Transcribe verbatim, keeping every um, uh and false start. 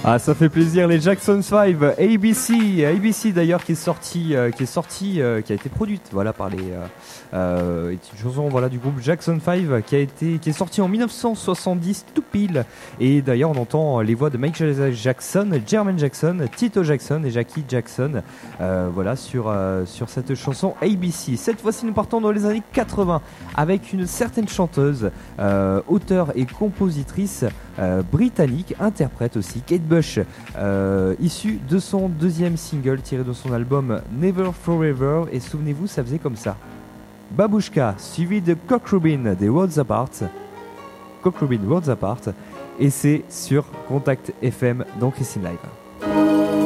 Ah, ça fait plaisir, les Jackson five, A B C, A B C d'ailleurs qui est sorti, euh, qui est sorti, euh, qui a été produite, voilà, par les, euh, euh, une chanson, voilà, du groupe Jackson five qui a été, qui est sorti en dix-neuf cent soixante-dix tout pile. Et d'ailleurs, on entend les voix de Michael Jackson, Jermaine Jackson, Tito Jackson et Jackie Jackson, euh, voilà, sur, euh, sur cette chanson A B C. Cette fois-ci, nous partons dans les années quatre-vingts avec une certaine chanteuse, euh, auteure et compositrice euh, britannique, interprète aussi, Kate Bush, euh, issue de son deuxième single tiré de son album Never Forever. Et souvenez-vous, ça faisait comme ça. Babushka, suivi de Cock Robin des Worlds Apart. Cock Robin, Worlds Apart. Et c'est sur Contact F M dans Christine Live.